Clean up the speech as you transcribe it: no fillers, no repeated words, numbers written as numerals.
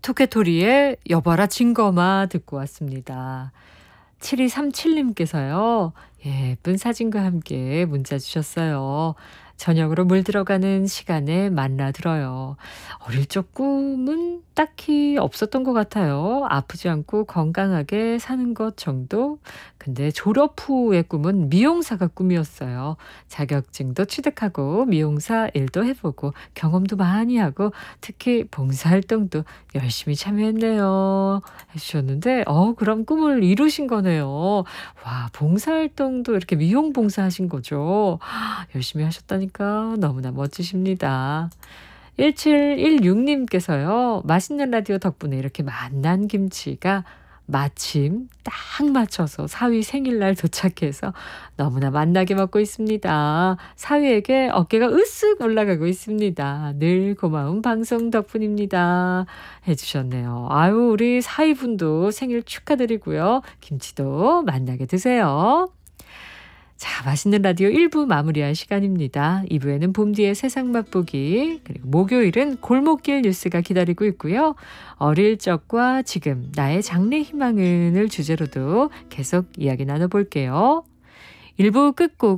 토케토리의 여봐라 진거마 듣고 왔습니다. 7237님께서요. 예쁜 사진과 함께 문자 주셨어요. 저녁으로 물 들어가는 시간에 만나 들어요. 어릴 적 꿈은 딱히 없었던 것 같아요. 아프지 않고 건강하게 사는 것 정도? 근데 졸업 후의 꿈은 미용사가 꿈이었어요. 자격증도 취득하고 미용사 일도 해보고 경험도 많이 하고 특히 봉사활동도 열심히 참여했네요. 해주셨는데 그럼 꿈을 이루신 거네요. 와, 봉사활동도 이렇게 미용 봉사하신 거죠. 열심히 하셨다니까 너무나 멋지십니다. 1716님께서요. 맛있는 라디오 덕분에 이렇게 만난 김치가 마침 딱 맞춰서 사위 생일날 도착해서 너무나 맛나게 먹고 있습니다. 사위에게 어깨가 으쓱 올라가고 있습니다. 늘 고마운 방송 덕분입니다. 해주셨네요. 아유, 우리 사위분도 생일 축하드리고요. 김치도 맛나게 드세요. 자, 맛있는 라디오 1부 마무리할 시간입니다. 2부에는 봄뒤의 세상 맛보기, 그리고 목요일은 골목길 뉴스가 기다리고 있고요. 어릴 적과 지금 나의 장래 희망은을 주제로도 계속 이야기 나눠볼게요. 1부 끝곡